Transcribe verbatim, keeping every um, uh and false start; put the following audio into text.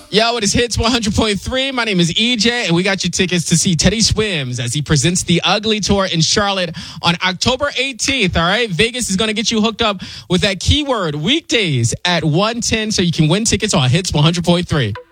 Yo, it is Hits one hundred point three. My name is E J, and we got you tickets to see Teddy Swims as he presents the Ugly Tour in Charlotte on October eighteenth, all right? Vegas is going to get you hooked up with that keyword weekdays at one ten so you can win tickets on Hits one hundred point three.